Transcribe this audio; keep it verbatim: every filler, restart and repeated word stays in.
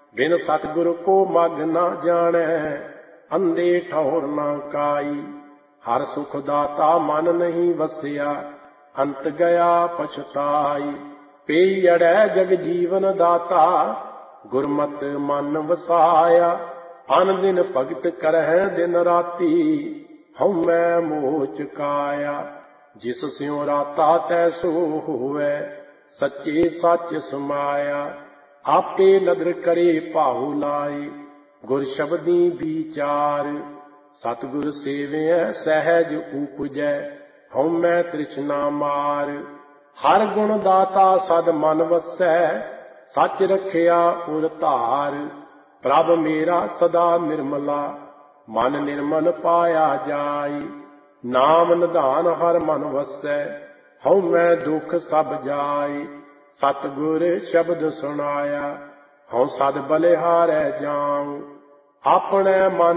बिन सतगुर को मग न जाने, अंधे ठौर न काई। हर सुख दाता मन नहीं वसिया, अंत गया पछताई। पेई अड़ै जग जीवन दाता, गुरमत मन वसाया। अन दिन भगत करह दिन राती, हउमੈ मोह चुकाया। जिस स्यों राता तैसो होवै, सच्चे सच समाया। आपे नदर करे भाऊ लाई, गुर शब्दी विचार। सतगुर सेवै सहज उपजै, हउमੈ तृष्णा मार। हर गुण दाता सद मन वसै, सच रखिया उर धार। प्रभ मेरा सदा निर्मला, मन निर्मल पाया जाई। नाम निधान हर मन वसै, हउमੈ दुख सब जाई। सतगुर शब्द सुनाया, हऊँ सद बलिहारै जाऊँ। अपने मन